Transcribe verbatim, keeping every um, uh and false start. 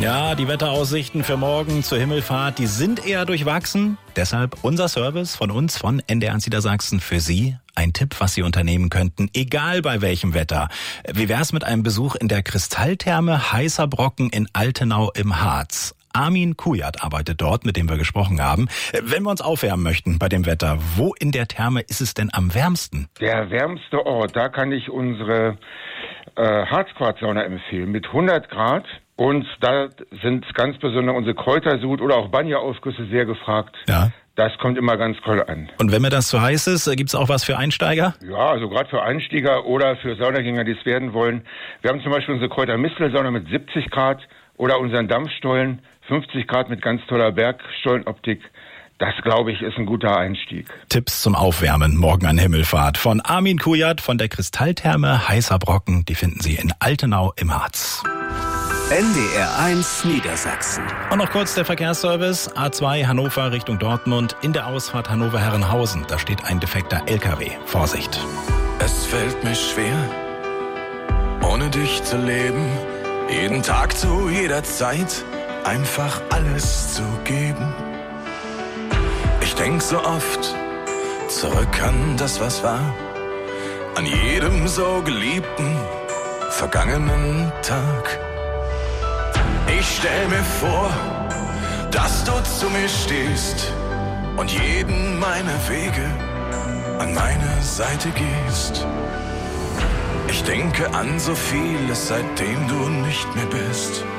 Ja, die Wetteraussichten für morgen zur Himmelfahrt, die sind eher durchwachsen. Deshalb unser Service von uns, von N D R Niedersachsen für Sie. Ein Tipp, was Sie unternehmen könnten, egal bei welchem Wetter. Wie wär's mit einem Besuch in der Kristalltherme Heißer Brocken in Altenau im Harz? Armin Kujat arbeitet dort, mit dem wir gesprochen haben. Wenn wir uns aufwärmen möchten bei dem Wetter, wo in der Therme ist es denn am wärmsten? Der wärmste Ort, da kann ich unsere äh, Harzquarz-Sauna empfehlen mit hundert Grad. Und da sind ganz besonders unsere Kräutersud oder auch Banya-Aufgüsse sehr gefragt. Ja. Das kommt immer ganz toll an. Und wenn mir das zu heiß ist, gibt's auch was für Einsteiger? Ja, also gerade für Einsteiger oder für Saunagänger, die es werden wollen. Wir haben zum Beispiel unsere Kräutermistel-Sauna mit siebzig Grad oder unseren Dampfstollen fünfzig Grad mit ganz toller Bergstollenoptik. Das, glaube ich, ist ein guter Einstieg. Tipps zum Aufwärmen morgen an Himmelfahrt von Armin Kujat von der Kristalltherme Heißer Brocken. Die finden Sie in Altenau im Harz. N D R eins Niedersachsen. Und noch kurz der Verkehrsservice. A zwei Hannover Richtung Dortmund. In der Ausfahrt Hannover-Herrenhausen. Da steht ein defekter L K W. Vorsicht. Es fällt mir schwer, ohne dich zu leben. Jeden Tag zu jeder Zeit einfach alles zu geben. Ich denk so oft zurück an das, was war. An jedem so geliebten, vergangenen Tag. Ich stell mir vor, dass du zu mir stehst und jeden meiner Wege an meine Seite gehst. Ich denke an so vieles, seitdem du nicht mehr bist.